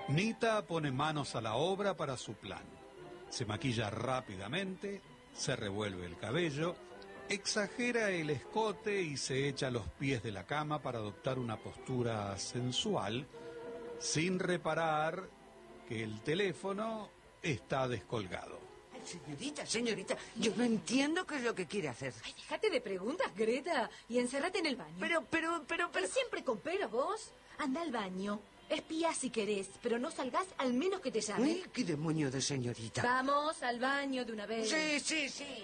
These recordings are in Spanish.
Nita pone manos a la obra para su plan. Se maquilla rápidamente, se revuelve el cabello, exagera el escote y se echa a los pies de la cama para adoptar una postura sensual, sin reparar que el teléfono está descolgado. Señorita, yo no entiendo qué es lo que quiere hacer. Ay, déjate de preguntas, Greta, y encérrate en el baño. Pero... ¿Y siempre con pero vos? Anda al baño. Espía si querés, pero no salgas al menos que te llame. ¿Qué demonio de señorita? Vamos al baño de una vez. Sí.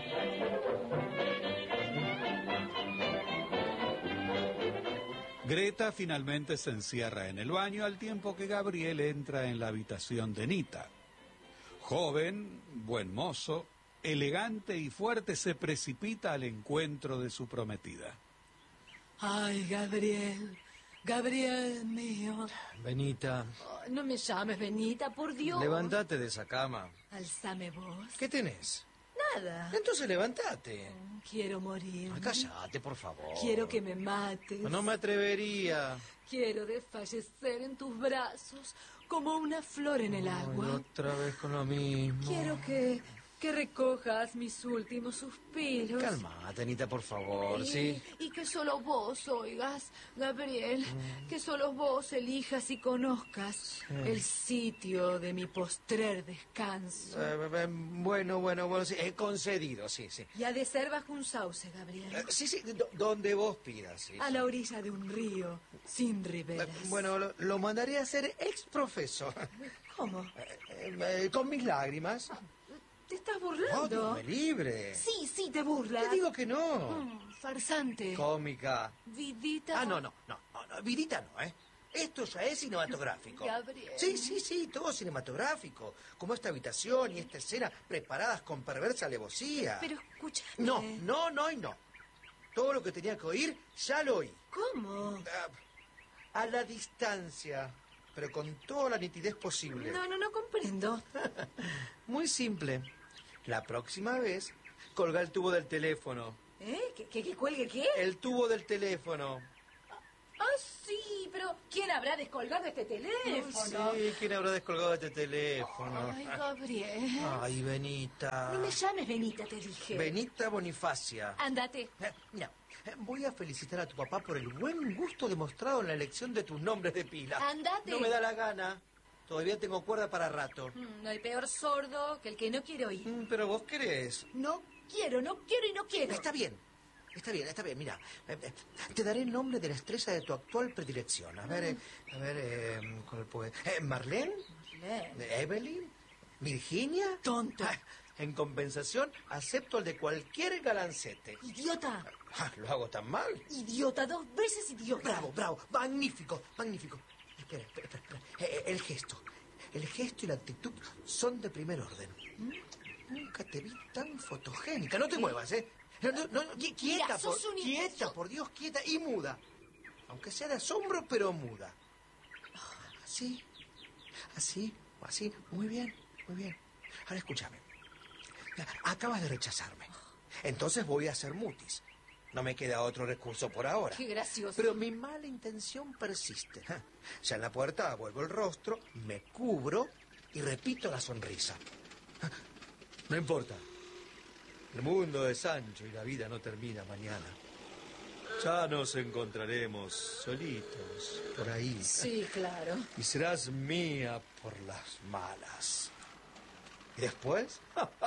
Greta finalmente se encierra en el baño al tiempo que Gabriel entra en la habitación de Nita. Joven, buen mozo, elegante y fuerte, se precipita al encuentro de su prometida. Ay, Gabriel mío. Benita. Oh, no me llames, Benita, por Dios. Levántate de esa cama. Alzame vos. ¿Qué tenés? Nada. Entonces levántate. Quiero morir. Cállate, por favor. Quiero que me mates. No me atrevería. Quiero desfallecer en tus brazos como una flor en el agua. Otra vez con lo mismo. Quiero que recojas mis últimos suspiros. Calmate, Anita, por favor, ¿sí? Y que solo vos oigas, Gabriel, que solo vos elijas y conozcas el sitio de mi postrer descanso. Bueno, sí, he concedido, sí. Y ha de ser bajo un sauce, Gabriel. Sí, donde vos pidas, sí. A la orilla de un río, sin riberas. Bueno, lo mandaré a hacer exprofeso. ¿Cómo? Con mis lágrimas. ¿Te estás burlando? ¡Oh, me libre! Sí, te burlas. Te digo que no. Farsante. Cómica. Vidita. No, vidita no, ¿eh? Esto ya es cinematográfico. Gabriel. Sí, todo cinematográfico. Como esta habitación y esta escena preparadas con perversa alevosía. Pero escúchame. No. Todo lo que tenía que oír, ya lo oí. ¿Cómo? A la distancia, pero con toda la nitidez posible. No comprendo. Muy simple. La próxima vez, colga el tubo del teléfono. ¿Que cuelgue qué? El tubo del teléfono. Ah, sí, pero ¿quién habrá descolgado este teléfono? Sí, ¿quién habrá descolgado este teléfono? Ay, Gabriel. Ay, Benita. No me llames Benita, te dije. Benita Bonifacia. Ándate. Mira, voy a felicitar a tu papá por el buen gusto demostrado en la elección de tus nombres de pila. Ándate. No me da la gana. Todavía tengo cuerda para rato. No hay peor sordo que el que no quiere oír. Pero vos querés. No quiero y no quiero. Está bien. Mira, te daré el nombre de la estrella de tu actual predilección. A ver, ¿cuál puede? ¿Marlene? ¿Evelyn? ¿Virginia? Tonta. En compensación, acepto el de cualquier galancete. ¡Idiota! ¿Lo hago tan mal? ¡Idiota! 2 veces idiota. Bravo. Magnífico. Espera. El gesto y la actitud son de primer orden. Nunca te vi tan fotogénica. No te muevas, ¿eh? Quieta, por Dios, quieta y muda. Aunque sea de asombro, pero muda. Así. Muy bien. Ahora escúchame. Acabas de rechazarme. Entonces voy a hacer mutis. No me queda otro recurso por ahora. Qué gracioso. Pero mi mala intención persiste. Ya en la puerta vuelvo el rostro, me cubro y repito la sonrisa. No importa. El mundo es ancho y la vida no termina mañana. Ya nos encontraremos solitos por ahí. Sí, claro. Y serás mía por las malas. Y después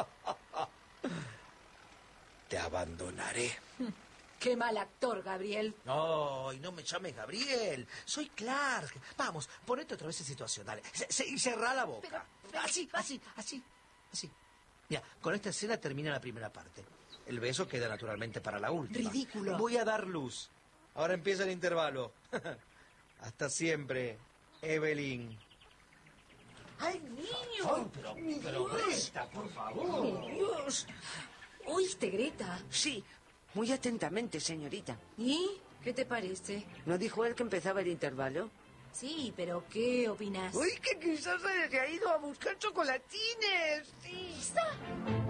te abandonaré. Qué mal actor, Gabriel. Ay, no me llames Gabriel. Soy Clark. Vamos, ponete otra vez en situación. Dale. Y cerrá la boca. Pero- Así. Mira, con esta escena termina la primera parte. El beso queda naturalmente para la última. Ridículo. Voy a dar luz. Ahora empieza el intervalo. Hasta siempre, Evelyn. ¡Ay, niño! Ay, pero Greta, por favor. ¡Mi Dios! ¿Oíste, Greta? Sí, muy atentamente, señorita. ¿Y qué te parece? ¿No dijo él que empezaba el intervalo? Sí, pero ¿qué opinas? Uy, que quizás se haya ido a buscar chocolatines. Sí. Quizá.